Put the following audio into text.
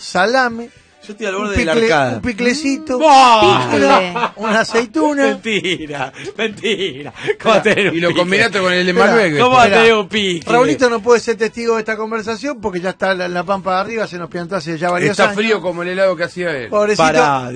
salame, Yo estoy al borde de la arcada. un piclecito, Picle. una aceituna. Mentira. ¿Cómo tener un Y lo pique? combinaste con el de Espera, Malbec. ¿Cómo va a Espera. tener un pique? Raulito no puede ser testigo de esta conversación porque ya está la pampa de arriba, se nos piantó hace ya varios Está años. frío como el helado que hacía él. Pobrecito. Pará,